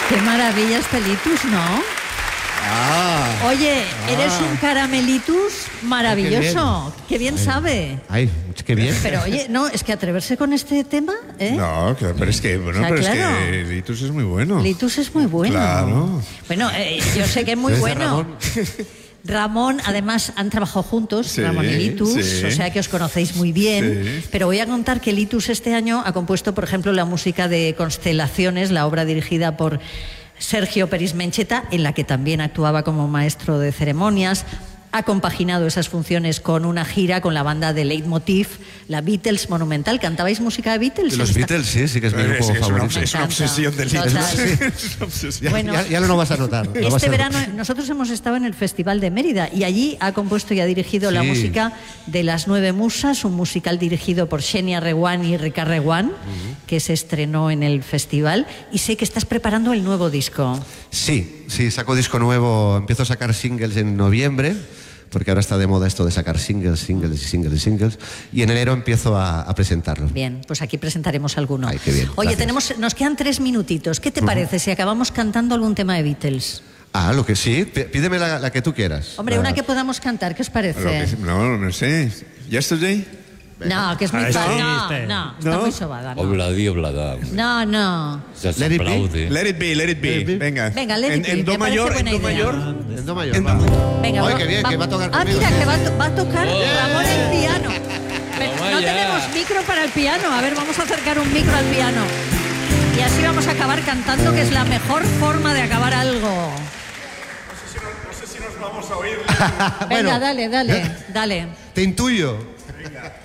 Qué maravilla este Litus, ¿no? Oye, eres un caramelitus maravilloso. Qué bien sabe. Ay, qué bien. Pero oye, no, es que atreverse con este tema, ¿eh? No, pero es que, bueno, O sea, pero claro. es que Litus es muy bueno. Litus es muy bueno. Claro. Bueno, yo sé que es muy ¿Ves a bueno. Ramón, además, han trabajado juntos, Sí, Ramón y Litus, sí. o sea que os conocéis muy bien. Sí. Pero voy a contar que Litus este año ha compuesto, por ejemplo, la música de Constelaciones, la obra dirigida por Sergio Peris Mencheta, en la que también actuaba como maestro de ceremonias. Ha compaginado esas funciones con una gira con la banda de Leitmotiv, la Beatles Monumental. ¿Cantabais música de Beatles? Los Beatles, sí que es mi grupo favorito. Es una obsesión del Litus. Total. Es una obsesión. Bueno, Ya lo vas a notar. lo vas este a verano notar. nosotros hemos estado en el Festival de Mérida y allí ha compuesto y ha dirigido la Sí. música de Las Nueve Musas, un musical dirigido por Xenia Reguant y Ricard Reguant, que se estrenó en el festival. Y sé que estás preparando el nuevo disco. Sí, saco disco nuevo. Empiezo a sacar singles en noviembre, porque ahora está de moda esto de sacar singles. Y en enero empiezo a presentarlos. Bien, pues aquí presentaremos alguno. Ay, qué bien, Oye, gracias. nos quedan 3 minutitos. ¿Qué te parece si acabamos cantando algún tema de Beatles? Lo que sí. Pídeme la que tú quieras. Hombre, una que podamos cantar, ¿qué os parece? No sé. ¿Yesterday? No, que es muy Ah, fácil. sí, No, está muy sobada. No, Obladí, obladá. no. Ya se Let it be. aplaude. Let it be, let it be. Venga. Venga, let it be, En do me parece mayor, buena en do idea. mayor. En do mayor. En va. do- Venga, Ay, qué bien, que va a tocar conmigo. mira, que va a tocar Ramón el piano. Pero Toma no ya. tenemos micro para el piano. A ver, vamos a acercar un micro al piano. Y así vamos a acabar cantando, que es la mejor forma de acabar algo. No sé si nos vamos a oír. Venga, Bueno. dale. Te intuyo. Venga.